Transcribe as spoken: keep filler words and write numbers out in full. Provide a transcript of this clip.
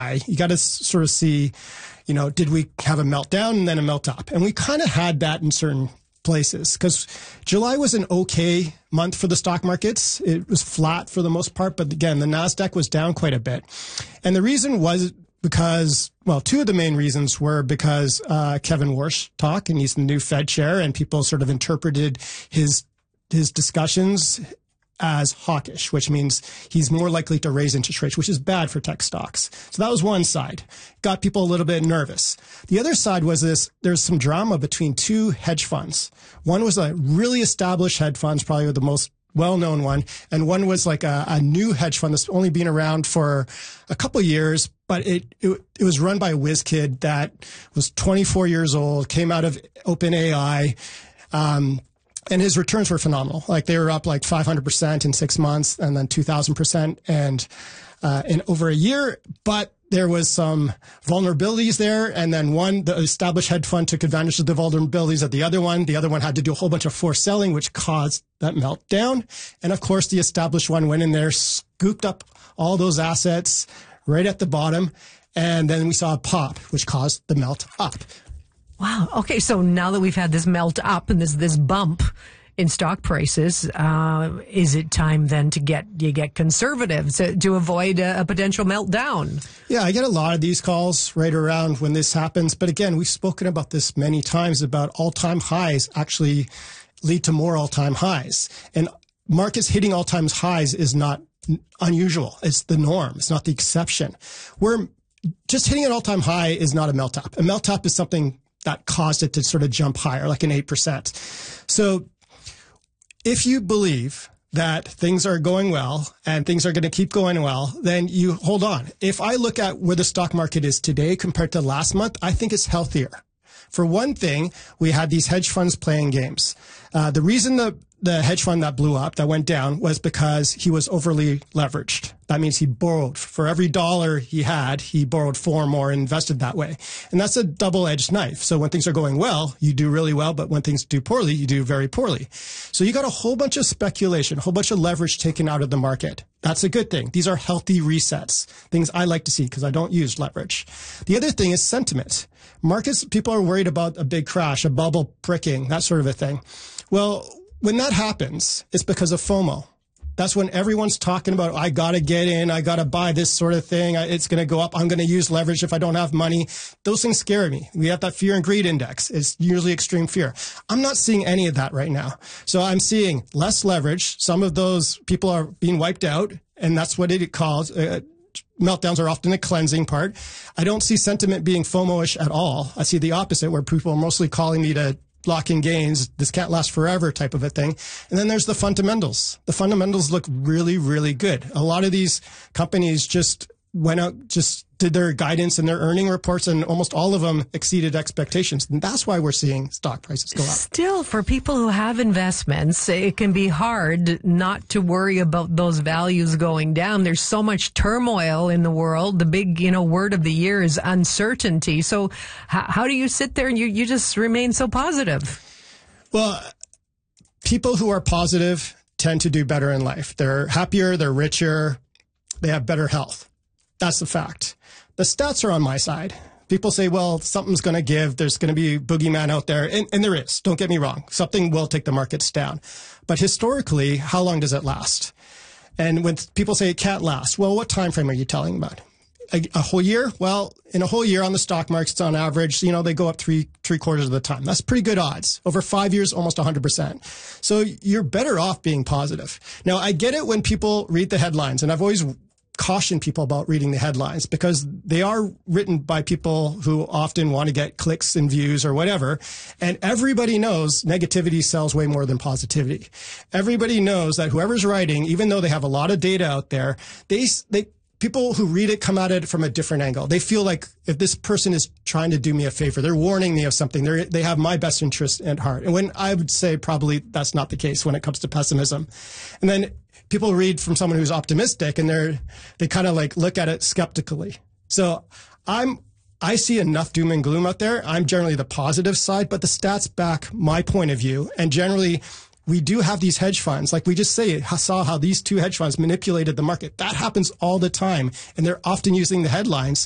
You got to sort of see, you know, did we have a meltdown and then a melt up? And we kind of had that in certain places because July was an okay month for the stock markets. It was flat for the most part. But again, the NASDAQ was down quite a bit. And the reason was because, well, two of the main reasons were because uh, Kevin Warsh talked, and he's the new Fed chair, and people sort of interpreted his his discussions as hawkish, which means he's more likely to raise interest rates, which is bad for tech stocks. So that was one side. Got people a little bit nervous. The other side was this, there's some drama between two hedge funds. One was a really established hedge fund, probably the most well-known one, and one was like a, a new hedge fund that's only been around for a couple of years, but it, it it was run by a whiz kid that was twenty-four years old, came out of OpenAI, um, and his returns were phenomenal. Like they were up like five hundred percent in six months and then two thousand percent and uh, in over a year. But there was some vulnerabilities there. And then one, the established hedge fund took advantage of the vulnerabilities of the other one. The other one had to do a whole bunch of forced selling, which caused that meltdown. And of course, the established one went in there, scooped up all those assets right at the bottom. And then we saw a pop, which caused the melt up. Wow. Okay. So now that we've had this melt up and this, this bump in stock prices, uh, is it time then to get, you get conservative to, to avoid a, a potential meltdown? Yeah, I get a lot of these calls right around when this happens. But again, we've spoken about this many times about all-time highs actually lead to more all-time highs. And markets hitting all-time highs is not unusual. It's the norm. It's not the exception. We're just hitting an all-time high is not a melt up. A melt up is something that caused it to sort of jump higher, like an eight percent. So if you believe that things are going well and things are going to keep going well, then you hold on. If I look at where the stock market is today compared to last month, I think it's healthier. For one thing, we had these hedge funds playing games. Uh, the reason the the hedge fund that blew up, that went down, was because he was overly leveraged. That means he borrowed. For every dollar he had, he borrowed four more and invested that way. And that's a double-edged knife. So when things are going well, you do really well, but when things do poorly, you do very poorly. So you got a whole bunch of speculation, a whole bunch of leverage taken out of the market. That's a good thing. These are healthy resets, things I like to see because I don't use leverage. The other thing is sentiment. Markets, people are worried about a big crash, a bubble pricking, that sort of a thing. Well, when that happens, it's because of FOMO. That's when everyone's talking about, I got to get in, I got to buy this sort of thing, it's going to go up, I'm going to use leverage if I don't have money. Those things scare me. We have that fear and greed index. It's usually extreme fear. I'm not seeing any of that right now. So I'm seeing less leverage. Some of those people are being wiped out, and that's what it calls. Uh, meltdowns are often a cleansing part. I don't see sentiment being FOMO-ish at all. I see the opposite, where people are mostly calling me to lock in gains, this can't last forever type of a thing. And then there's the fundamentals. The fundamentals look really, really good. A lot of these companies just went out, just did their guidance and their earning reports, and almost all of them exceeded expectations. And that's why we're seeing stock prices go up. Still, for people who have investments, it can be hard not to worry about those values going down. There's so much turmoil in the world. The big, you know, word of the year is uncertainty. So how, how do you sit there and you, you just remain so positive? Well, people who are positive tend to do better in life. They're happier, they're richer, they have better health. That's the fact. The stats are on my side. People say, well, something's going to give. There's going to be a boogeyman out there. And, and there is. Don't get me wrong. Something will take the markets down. But historically, how long does it last? And when people say it can't last, well, what time frame are you telling about? A, a whole year? Well, in a whole year on the stock markets, on average, you know, they go up three, three quarters of the time. That's pretty good odds. Over five years, almost one hundred percent. So you're better off being positive. Now, I get it when people read the headlines, and I've always caution people about reading the headlines because they are written by people who often want to get clicks and views or whatever. And everybody knows negativity sells way more than positivity. Everybody knows that whoever's writing, even though they have a lot of data out there, they, they, people who read it come at it from a different angle. They feel like if this person is trying to do me a favor, they're warning me of something. They they have my best interest at heart. And when I would say probably that's not the case when it comes to pessimism. And then people read from someone who's optimistic, and they're they kind of like look at it skeptically. So I'm I see enough doom and gloom out there. I'm generally the positive side, but the stats back my point of view. And generally, we do have these hedge funds. Like we just say, saw how these two hedge funds manipulated the market. That happens all the time, and they're often using the headlines